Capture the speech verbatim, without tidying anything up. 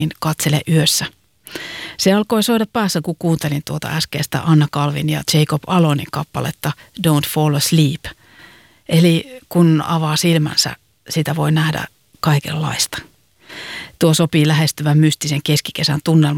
Katsele yössä. Se alkoi soida päässä, kun kuuntelin tuota äskeistä Anna Calvin ja Jacob Alonin kappaletta Don't Fall Asleep. Eli kun avaa silmänsä, sitä voi nähdä kaikenlaista. Tuo sopii lähestyvän mystisen keskikesän tunnelman